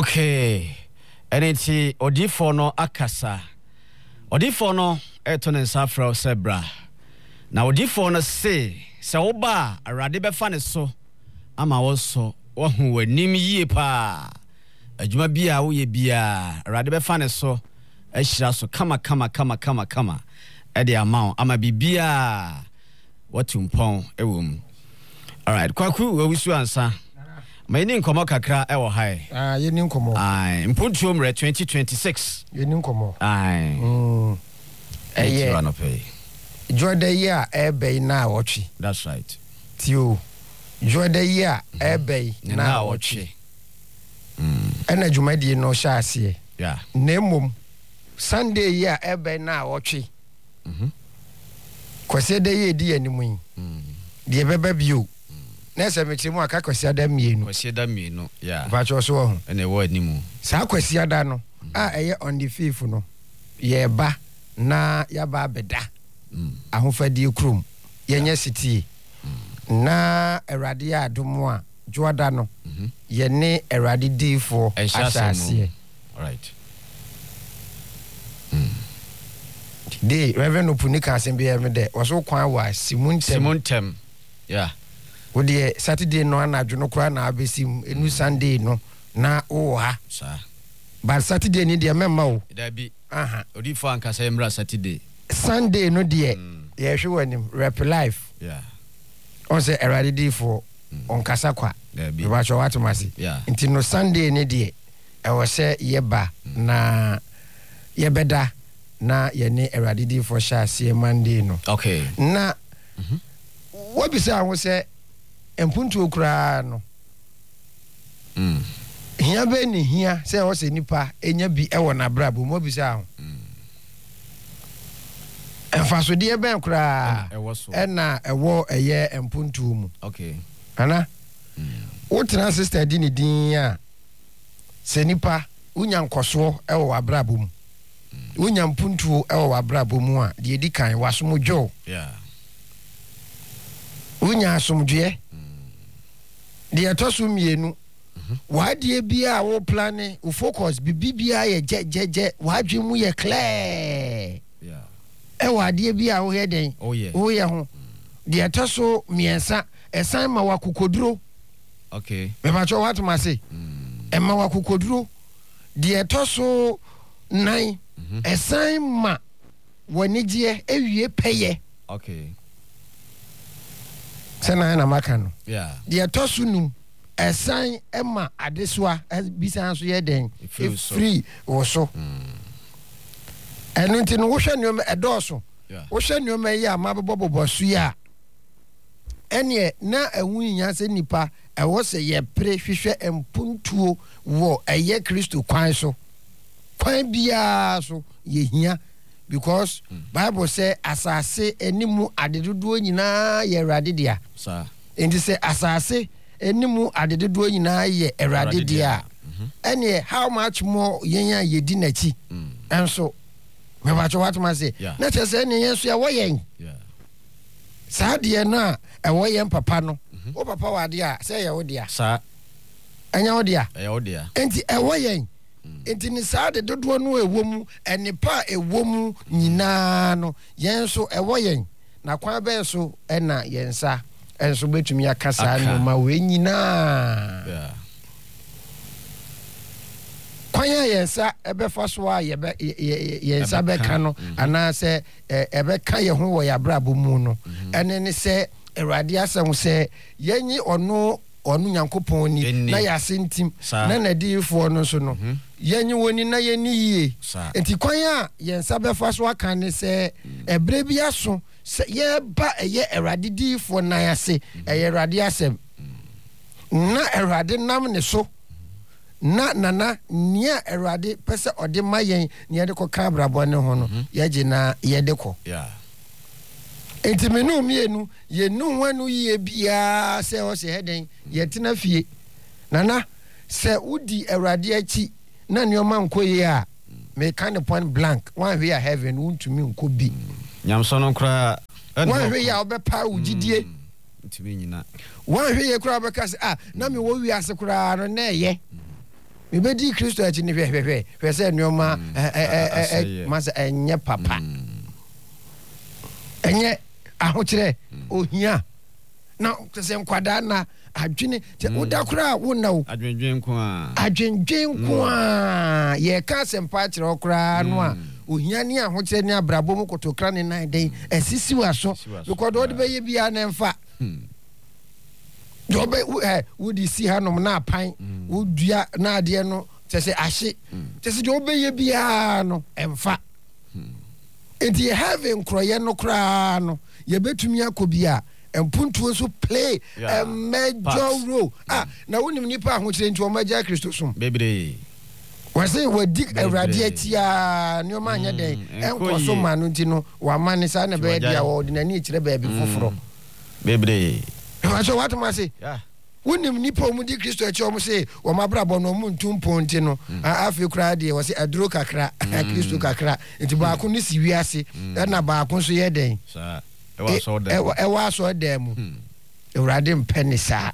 Okay. Eniti odifo no akasa. Odifo no eto ne nsafra sebra. Na odifo no se woba arade befa ne so ama wo so wo hu wanim yie pa. Adwuma bia wo ye bia arade befa ne so ahyira so kama. Ede amount ama bibia watumpon ewom. All right, kwaku we wisu ansa. Mayini nkomo kakra ewo hai. Yeni nkomo. Mpuntuom re 2026. Yeni nkomo. Run up pay. Joda year ebe na wochi. That's right. Tio. Joda year ebe na wochi. Ena jumadi no sha ase. Yeah. Nemom Sunday year ebe na wochi. Kwase de ye di animu yi. De bebe bio. Nese metimu aka kwase ada mienu. Kwase ada mienu. Yeah. Bacho so ho. Ene wo animu. Sa kwase ada no. Eye on the 5th no. Ye ba na ya ba beda. Ahofadie krom. Yenye city. Na erade adomo a joada no. Ye ne erade difo asase. All right. De Reverend Opunika asembia me de waso kwan wa Simuntem. Yeah. Wo de Saturday no anadwo no kra na abesim enu Sunday no na wo ha. Sa. But Saturday ni de memma wo. Da bi. Odifo ankasa emra Saturday. Sunday no de ye hwe wanim rap life. Yeah. On say erade difo on kasa kwa. Da bi. Ba cho watomasi. Yeah. Nti no Sunday ni de e wo se yeba na yebeda na yene erade di for sha sie Monday no. Okay. Na what be say I say empuntu okura no. Hia be ni hia say o se nipa enya bi e wo na brabo mo bi say ahụ. Enfaso de be nkura e na ewo eye empuntu mu. Okay. Ana wo tena sister di ni din a se nipa unya nkoso e wo abrabo mu. Unya mpuntu ewo wabrabo mu a de edi kan wasomdwo. Yeah. Unya asomdwe. De etoso mienu. Wa de bia wo plan wo focus bibia ye je wa dwemu ye clear. Yeah. Ewa de bia wo he den. Oh yeah. Wo ye ho. De etoso miensa esan ma wakokoduro. Okay. Me ba cho what ma say. Emma wakokoduro. De etoso 9 esan ma wanigye ewie peye. Okay. Sana na maka no. Yeah. De etoso num esan ema adeswa bisan so ye den free wo so. Eno nti no wo hwe nneom edoso. Yeah. Wo hwe nneom ye amabobobbo so ya. Ene na awunya se nipa ewo se ye pre hwehwe empuntuo wo eye Kristo kwan so. Kwan bia so yehia because Bible say asase enimu adedodo nyina ye erade dia. Sir. Enti say asase enimu adedodo nyina ye erade dia. Ene how much more yenya yedi nachi. Enso me ba cho what man say. Na chese ene yenso ya wo yen. Yeah. Sa de na ewo yen papa no. O papa wa de a say ye wo dia. Sir. Enya wo dia. Wo dia. Enti ewo yen. Enti ni saa de dodo no ewom enipa ewom nyina no yenso ewo yen na kwan be so na yensa enso betumi akasa no ma we nyina. Yeah. Kwan yensa ebefa so a yensa be ka no ana se ebe ka ye ho wo ya brabo mu no ene ne se Erade asem se yenyi ono Nyankopon ni na yasentim na nadifo no so no yenyi woni na yeni yie enti kwan a yensa befa so aka ne se ebre bi aso se ye ba eye Erade difo na yase eye Erade asem na Erade nam ne so na nana nia Erade pese ode mayen ne ye de ko ka brabo ne ho no ye gina ye de ko. Yeah. Enti menu mienu ye nu wanu ye bia se o se heden ye tena fie nana se udi Erade achi na neoma nkoye a me kind of point blank one we are heaven untumi nko bi nyamso no kra one we ya obepa ugidie ntimi nyina one we ye kra obeka se na me wo wi ase kra no na ye mebedi Kristo achi ni hwehwehwe hwese nneoma masa enye papa enye ahokyere ohia na se nkwada na adwene woda kura wona wo adwendwen ko a ye ka sempa kyerɛ okura no a ohia ni ahokyere ni abrabɔ mu kotokra ne nan den asisi waso because do be ye bia na mfa do be wodi si hanom na apan wodua na ade no tese ahye tese do be ye bia no emfa enti ye have nkroye no kra no ye betumi akobia empuntuo so play a major role na wonim nipa ahokyere nti o magya Kristo som bebre wase wadi awrade atia ne o ma anya den enkoso ma no nti no wa ma ne sa na be dia wo de nani kyerɛ baabi foforo bebre so what ma say wonim nipa o mu di Kristo achi o mu say o ma brabo no mu ntumpo nti no afi kura de wase aduro kakra Kristo kakra nti ba ko ne si wiase na ba ko so ye den sa ewa so dem mu awrade mpenisa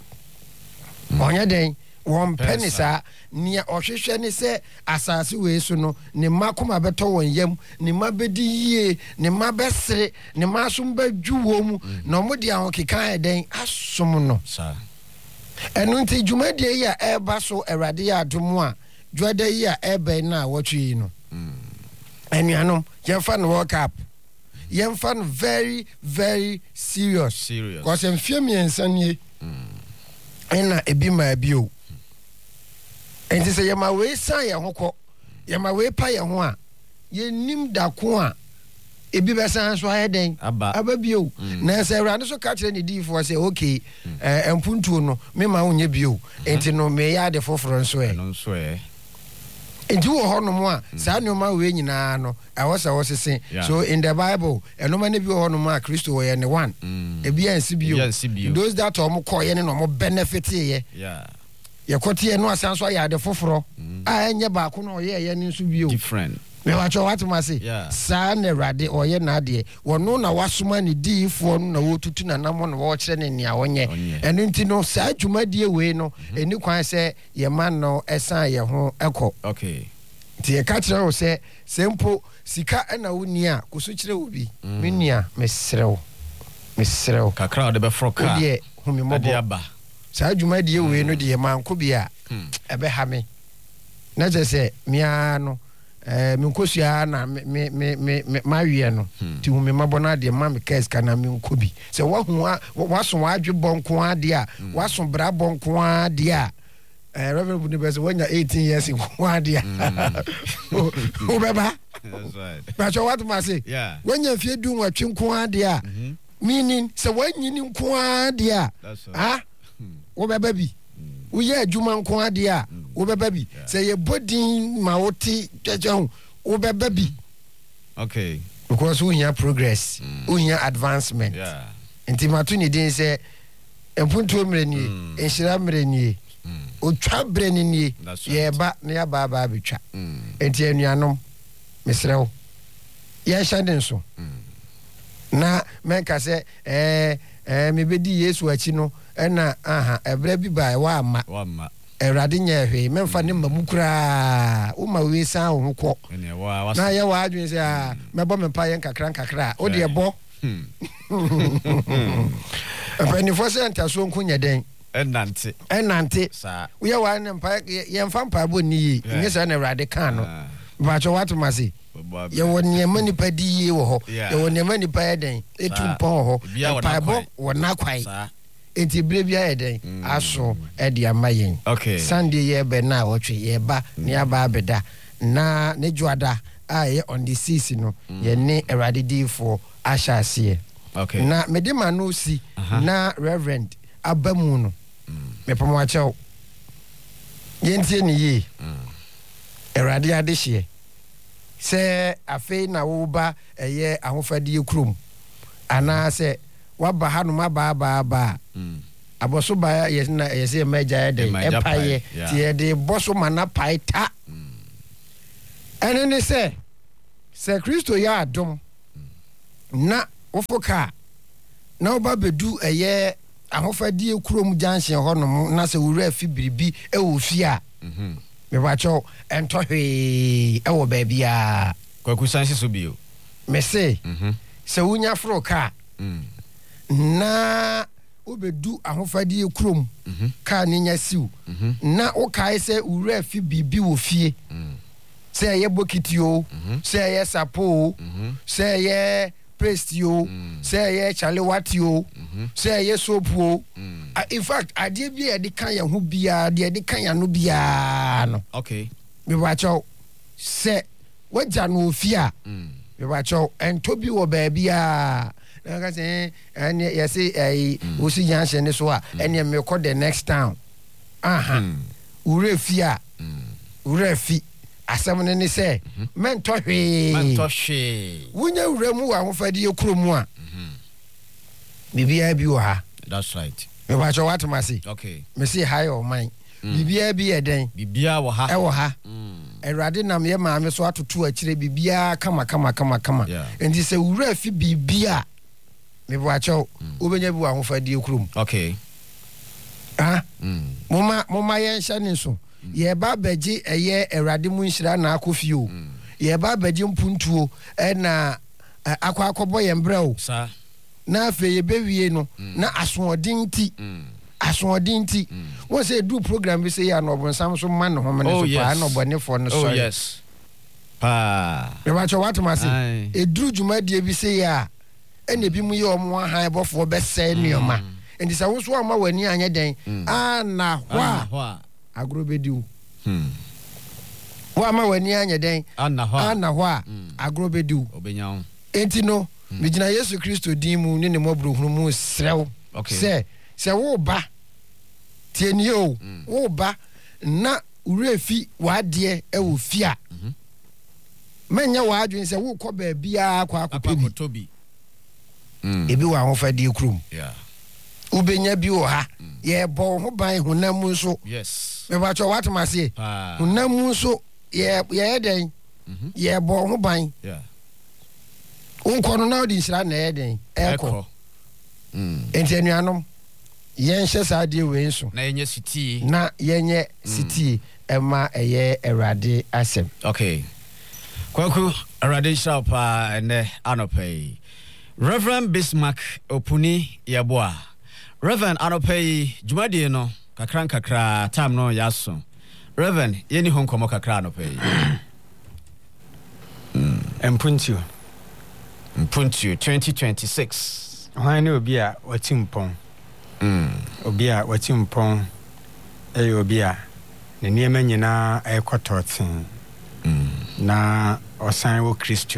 onye den won penisa nia ohwehwe ne se asase we so no ne makoma beto won yam ne mabedi yie ne mabesere ne masum badwuwo mu na omodi ahokeka eden asom no sa enu nti dwumadie ya eba so awrade ya adom a dwada yi a ebe na wotwe no enuanom yemfa no world cup yemfa no very very serious because emfie miensa nie ena ebi ma bio enti se yema we san ye hokọ yema we pa ye ho a ye nim da ko a ebi be san so ayeden aba bio na se awrade so ka kire ne difo se okay empuntuo no me ma onye bio enti no me ya de foforo nso enti wo hono mo a saa ne ma we nyina no awosa wosese so in the Bible enoma ne bi wo hono mo a Kristo wo ye ne one ebi ansi bio those that omo ko ye ne no mo benefit ye yekotie no asanso ya de foforo a enye ba ko no ye ne nso bio different me wa cho what ma say saa ne rade oye na ade wono na wasoma ne diifo no na wotutu na namo no wo kire ne nia wonye enu nti no saa dwumadie we no eni kwan se ye ma no esan ye ho ekọ okay ti e ka kire wo se sempo sika na woni a kuso kire wo bi me nia mesrew kakra de be froka de humi mobo aba saa dwumadie we no de manko bia ebe ha me na je se mia no me nkosua na me mawie no ti hu me mabona de ma me kes kana me nkobi se waso wadwe bonko ade a waso bra bonko ade a Reverend Bunibese wanya 18 years nko ade a o beba that's right but what ma say wanya fie du nwatwe nko ade a meaning se wanyini nko ade a o beba bi uye adwuma nko ade a wo beba bi say ye bodin ma woti jejehu wo beba bi okay because we hear progress we hear advancement enti matu ni din say empunto mreni enhira mreni otwa breni ni ye ba na ya ba betwa enti anuanom mesrew ye hyade nso na menka say me bedi Yesu achi no ena ebra bi ba wa ma Awrade nya hwe memfa ne mamukura wo ma we san wo kɔ na ye wa adwen se mebo me pa ye nkakra o de ebo apani fo se ntaso nkunya den enante sa wo ye wa ne mpa ye mfa mpa bo ni yi nye sa na Awrade kan no ba cho what masi ye wo ne mani pa di yi wo ho ye wo ne mani pa den etumpon ho pa bo wo na kwai enti brebia eden aso edi amayen Sunday ye be na wotwe ye ba ne aba abeda na ne juada aye on the 6 no ye ne Awrade difo ashase na medima no si na Reverend abamu no me pomo achew ye ntie ni yi Awrade adehye se afei na wo ba eye ahofadie krom ana se waba hanu maba aboso ba yesi meja de epaye tie de boso mana paita enene se Kristo ya adom na ofoka na oba bedu eye ahofadie kurom junction hono na se wura fi biribi e wo fi a me bacho ento hwe e wo ba bia kwaku sanse so bio me say se wunya fro ka na obedu ahofadie krom ka ne nya siw na o kai se ura fi bibi wo fie se ye bokitio se ye sapo se ye pastio se ye chalewatio se ye sopo in fact ade bi e de kan ya ho bia de de kan ya no bia no okay me bacho se waja no ofia me bacho ento bi wo ba bia na ka say ene yesi osi yanse ne so a ene me call the next town ure fia ure fi asem ne say mento hwe wunya ure mu wa hofadi ekromu a bibia bi wo ha that's right me ba cho what masi okay me say hi o man bibia bi eden bibia wo ha e wo ha Erade nam ye maame so atoto akire bibia kama enti se ure fi bibia me bo acho obenya bi wa hofadi ekrom okay moma ye hya ne so ye ba baji eye erade mu nhira na akofi o ye ba baji mpuntuo na akwakobo ye mbra o sa na afi ye bewie no na asoodin ti won say do program bi say ya no bonsam so man no homene so pa no bonefo no so yes pa me ba cho what masi eduru dwumadie bi say ya ene bi mu ye omo ahan bofo be se nioma enti sa wo so ama wani anya den na hwa agrobediu wo ama wani anya den na hwa agrobediu obenya enti no me gina Yesu Kristo din mu ne mobrohunu mu srew se wo ba tienio wo ba na urefi wade e wo fia menya wadwen se wo kɔ ba bia kwa akopebi ebi wa ho fadi ekrum ubenya bi wo ha ye bo ho ban honam nso yes me ba cho what mase honam nso ye den ye bo ho ban unko no na odi nsira na ye den eko enti anuanom yen hye saade we nso na yenye siti ema eye erade asem okay kwaku erade shapa ene anopai Reverend Bismarck Opuni Yeboa Reverend anopai jumadi no kakra time no yaso Reverend yeni honkomo kakra anopai Mpuntio 2026 hwan ne obi a watimpon obi a watimpon obi a ne niema nyina ekototin na osan wo Kristo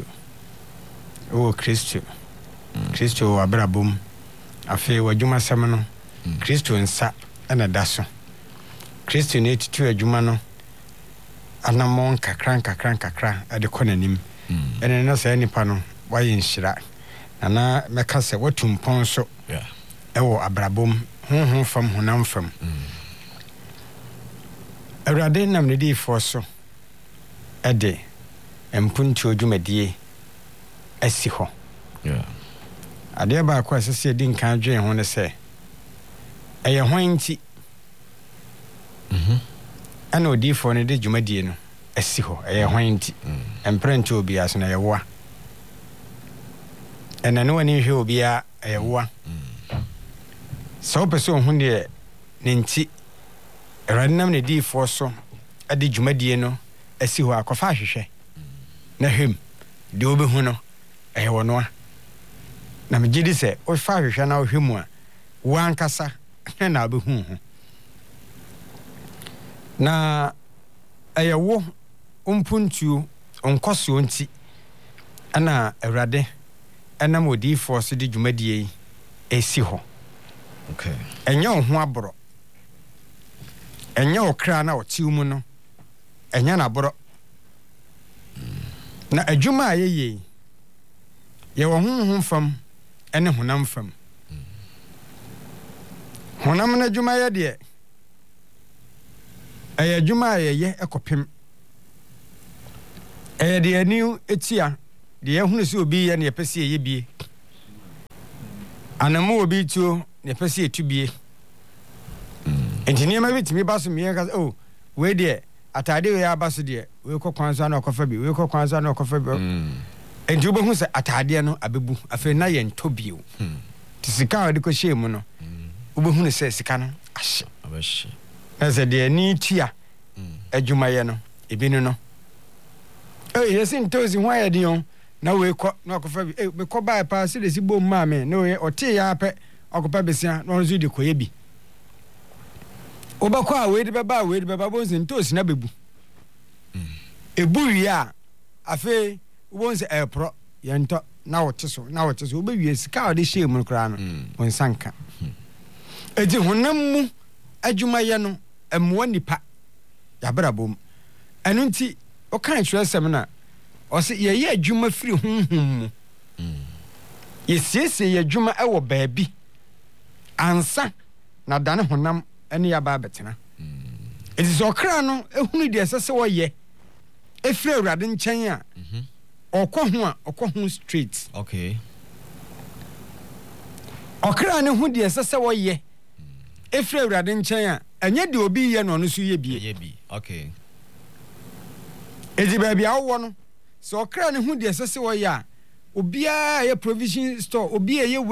Kristo abrabom afi wadwuma sem no Kristo nsa na daso Kristo ne titu adwuma no anamon kakran ade konanim ene na sa nipa no waye nhyira na meka se watumpon so ewo abrabom honhom fam honam fam awrade nam ne di fo so ede mpunti odwumadie asi ho ade ba kwa sese di nkan dwen ho ne se eye hwanti ana odi fo ne de dwumadie no asi ho eye hwanti emprenti obi aso na yewa ena no wani hwe obi a yewa so person hu de ne nti ranam ne di fo so ade dwumadie no asi ho akofa ahwehwe na hwem de obehu no wono na me gidi se o fa hwehwe na ohwemu a wo ankasa na abehu ho na wo umpuntuo onkoso nti ana awrade enam odi fo so de dwumadie esi ho okay enya ho aboro enya okra na otiw mu no enya na aboro na adwuma ayeye ye wo honhom fam ene honam fam honam na adwuma ye de adwuma ayeye ekopem de aniu etia de ehunu se obi ye na yepese ye bie anamu obi tuo na yepese etubie enti niema bitimi baso miye ka we de atade we aba so de we kɔ kwan so na ɔkɔfa bi we kɔ kwan so na ɔkɔfa bi enti wo behu sɛ atade no abebu afei na yɛ ntɔ bio ti sika ɔde kɔ hyɛ mu no wo behu ne sɛ sika no ahye na sɛ de ani tua adwumayɛ no ebi no yɛsi ntosi ho ayɛ den na we kɔ na ɔkɔfa bi me kɔ baa pa sɛ de si bom ma me na we ɔte ya apɛ ɔkɔpa besia na ɔno so de kɔyɛ bi wobɛkɔ a wei de bɛba bo nsɛ ntosi na bɛbu ebu wie a afei wo nsɛ ɛporɔ yɛntɔ na wɔte so wobɛwie sika a ɔde hyɛ mu koraa no wo nsa nka enti honam mu adwumayɛ no ɛmmoa nipa yɛabrabɔ mu ɛno nti ɔka kyerɛsɛm no a ɔsɛ yɛyɛ adwuma firi honhom mu yɛsiesie yɛ adwuma ɛwɔ baabi ansa na dane honam ɛne yɛaba abɛtena enti sɛ ɔkra no ɛhunu deɛ ɛsɛ sɛ wɔyɛ ɛfiri Awurade nkyɛn a ɔkɔ ho straight ɔkra ne ho deɛ ɛsɛ sɛ wɔyɛ ɛfiri Awurade nkyɛn a ɛnyɛ deɛ obi yɛ no ɔno so yɛ bie enti baabi a wowɔ no sɛ ɔkra ne ho deɛ ɛsɛ sɛ wɔyɛ a obiara yɛ provision store obi ɛyɛ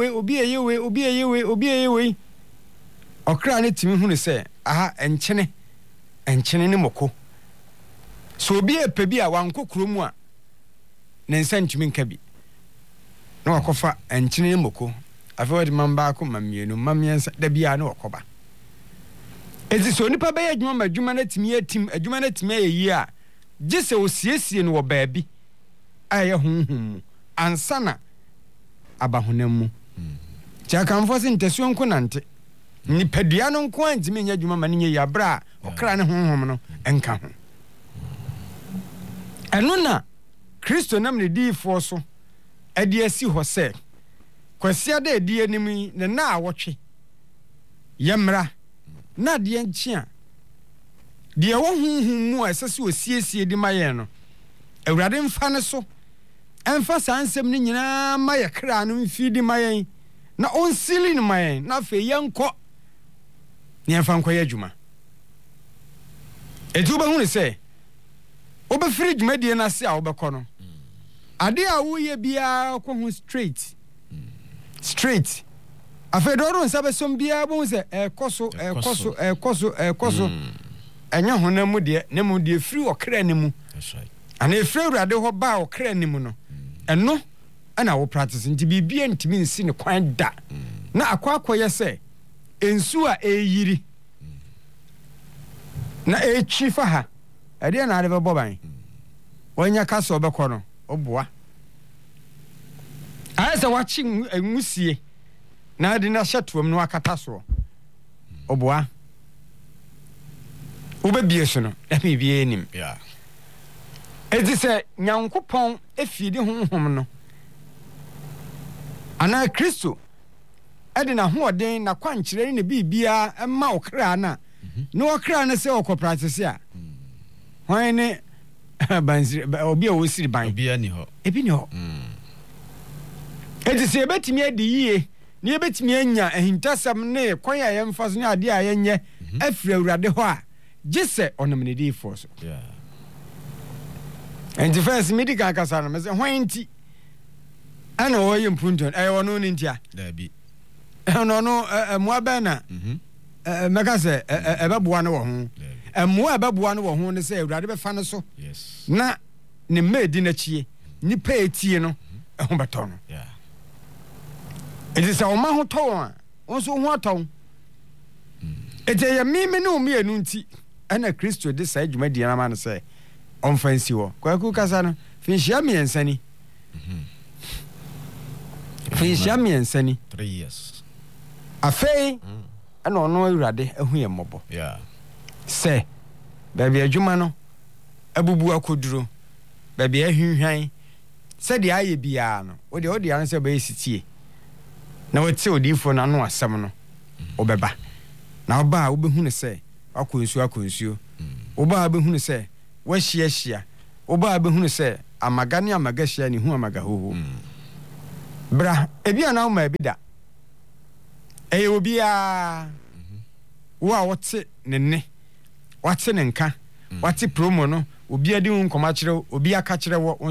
wei ɔkra ne timi hu ne sɛ aha ɛnkyene ne mɔko so obi ɛpɛ bi a wankɔ kurom a ne nsa ntumi nka bi na wakɔfa ɛnkyene ne mɔko afei wɔde ma baako ma mmienu ma mmiɛnsa da biara ne wɔkɔba enti sɛ onipa bɛyɛ adwuma ma adwuma no atumi atim adwuma no atumi ayɛ yie a gye sɛ osiesie no wɔ baabi a ɛyɛ honhom mu ansa na aba honam mu nti akamfo sɛ ntasuo nko nante nipadua no nko a ntumi nyɛ adwuma ma no nyɛ yie aberɛ a ɔkra ne honhom no ɛnka ho ɛno na Kristo nam ne diifoɔ so ɛde asi hɔ sɛ kwasia da adi anim yi ne na awɔtwe yɛmmra na adeɛ nkye a deɛ wɔ honhom mu a ɛsɛ sɛ osiesie de ma yɛn no Awurade mfa ne so ɛmfa saa nsɛm no nyinaa ma yɛ kra no mfi de ma yɛn na ɔnsili no ma yɛn na afei yɛnkɔ ne yɛmfa nkɔyɛ adwuma ɛti wobɛhu ne sɛ wobɛfiri dwumadie no ase a wobɛkɔ no ade a woyɛ biara kɔ ho straight afei dɛ ɔdo nsa bɛsɔm biara bohu sɛ ɛkɔ so ɛnyɛ honam mu deɛ na mu deɛ firi ɔkra ne mu ana ɛfiri Awurade hɔ baa ɔkra ne mu no ɛno ɛna wo practice nti biribia ntimi nsi ne kwan da na akɔyɛ sɛ nsu a ɛyiri na ɛtwi fa ha ɛdeɛ na ade bɛbɔ ban wɔnyɛ ka sɛ ɔbɛkɔ no ɔboa ayɛ sɛ wakye nwusie na ade no ahyɛ toam no wakata soɔ ɔboa wobɛbie so no na biribiaa nim ɛti sɛ Nyankopɔn ɛfiidi honhom no anaa Kristo ɛde n'ahoɔden n'akwankyerɛ ne biribiaa ɛma ɔkra no a na ɔkra no sɛ ɔkɔ practice a hwan ne obi a wɔsiri ban ebi ni hɔ ɛti sɛ yɛbɛtumi adi yie na yɛbɛtumi anya ahintasɛm ne kwan a yɛmfa so ne adeɛ a yɛnyɛ afiri Awurade hɔ a gye sɛ ɔnam ne diifoɔ so ɛnti first medi ka kasa no mesɛ hwan nti ɛna wɔyɛ mpunton ɛyɛ ɔno ne nti a ɛno no mmoa bɛn na mɛka sɛ ɛbɛboa no wɔ ho mmoa ɛbɛboa no wɔ ho ne sɛ Awurade bɛfa no so na ne mma edi n'akyie nipa etie no ɛho bɛtɔ no ɛti sɛ ɔma ho tɔ wɔn a wɔn nso ho atɔ wɔn ɛti ɛyɛ mimi ne mmienu nti ɛna Kristo de saa dwumadie no ama no sɛ ɔmfa nsi hɔ kwaku kasa no finhyia mmiɛnsa ni 3 years afei ɛna ɔno Awurade ahu yɛ mmɔbɔ sɛ baabi adwuma no abubu akoduro baabi ahwinhwan sɛdeɛ ayɛ biara no wode ano sɛ bɛyɛ sitie na wɔte odiyifoɔ no ano asɛm no wobɛba na woba a wobɛhu no sɛ wakɔ nsuo woba a wobɛhu no sɛ wahyiahyia woba a wobɛhu no sɛ amaga ne amaga hyia ne hu amaga hoho bra ebi a na woma bi da ɛyɛ obiara wo a wɔte ne nne wate ne nka wate promo no obi adi wo nkɔma kyerɛ obi aka kyerɛ wo